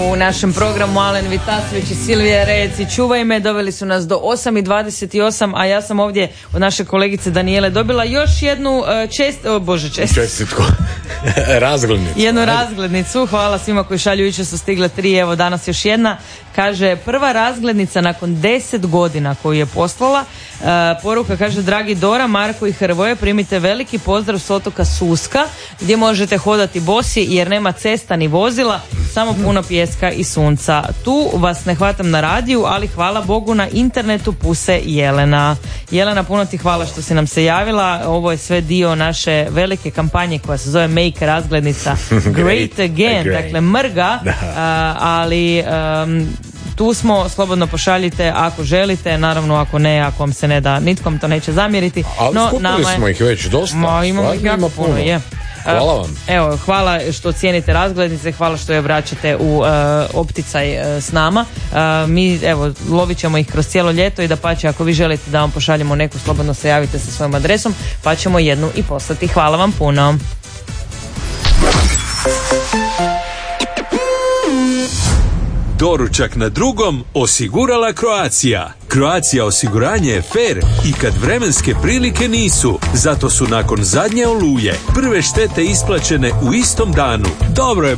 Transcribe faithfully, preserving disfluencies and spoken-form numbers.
U našem programu Alen Vitasović i Silvija Reci čuvaj me, doveli su nas do osam i dvadeset osam, a ja sam ovdje od naše kolegice Danijele dobila još jednu uh, čest, oh, bože čest. Čestitku. Razglednicu. Jednu razglednicu, hvala svima koji šalju, jučer su stigle tri, evo danas još jedna. Kaže, prva razglednica nakon deset godina koju je poslala. Uh, poruka kaže, dragi Dora, Marko i Hrvoje, primite veliki pozdrav s otoka Suska, gdje možete hodati bosi jer nema cesta ni vozila, samo puno pijeska i sunca. Tu vas ne hvatam na radiju, ali hvala Bogu na internetu, puse Jelena. Jelena, puno ti hvala što si nam se javila. Ovo je sve dio naše velike kampanje koja se zove Make razglednica Great Again, Great. Dakle mrga, uh, ali um, tu smo, slobodno pošaljite ako želite, naravno ako ne, ako vam se ne da, nitkom to neće zamjeriti. Ali no, skupili nama je, smo ih već dosta. Ma, imamo ih jako puno, je. Hvala vam. Evo, hvala što cijenite razglednice, hvala što je vraćate u uh, opticaj uh, s nama. Uh, mi, evo, lovit ćemo ih kroz cijelo ljeto i da pače, ako vi želite da vam pošaljemo neku, slobodno se javite sa svojom adresom, pa ćemo jednu i poslati. Hvala vam puno. Doručak na drugom osigurala Croatia. Croatia osiguranje je fair i kad vremenske prilike nisu. Zato su nakon zadnje oluje prve štete isplaćene u istom danu. Dobro je